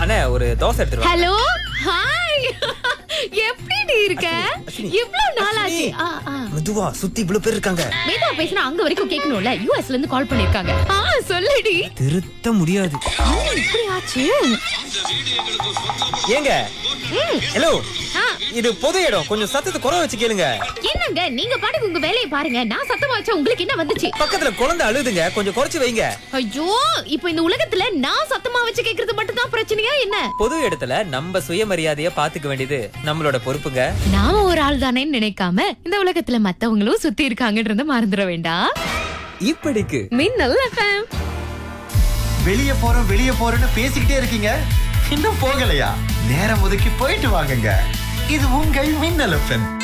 அண்ணே ஒரு தோசை எடுத்துட்டு வா. ஹலோ ஹாய் எப்படி இருக்க? இவ்ளோ நாளாச்சு. மெதுவா சுத்தி இவ்வளவு பேர் இருக்காங்க. மேதா பேசினா அங்க வரைக்கும் கேட்கணும்ல. யுஎஸ்ல இருந்து கால் பண்ணிருக்காங்க. சொல்லுடி. திருத்த முடியாது. இப்படி ஆச்சு. ஏங்க ஹலோ, இது பொது இடம், கொஞ்சம் சத்தத்தை குறை வச்சு கேளுங்க. என்னங்க நீங்க பாட்டுக்கு உங்க வேலையை பாருங்க. நான் சத்தமா வச்சா உங்களுக்கு என்ன வந்துச்சு? பக்கத்துல குழந்தை அழுதுங்க, கொஞ்சம் குறைச்சு வைங்க. ஐயோ, இப்போ இந்த உலகத்துல நான் சத்தமா வச்சு கேக்குறது மட்டும் தான் பிரச்சனையா என்ன? பொது இடத்துல நம்ம சுயமரியாதைய பாத்துக்க வேண்டியது நம்மளோட பொறுப்புங்க. நாம ஒரு ஆள் தானேன்னு நினைக்காம இந்த உலகத்துல மத்தவங்களும் சுத்தி இருக்காங்கன்றத மறந்துட வேண்டாம். இப்படிக்கு மின்னல் எஃப்எம். வெளியே போறோம்னு பேசிக்கிட்டே இருக்கீங்க, இன்னும் போகலையா? நேரம் ஒதுக்கி போயிட்டு வாங்குங்க. இது உங்கள் மின்னல் எஃப்எம்.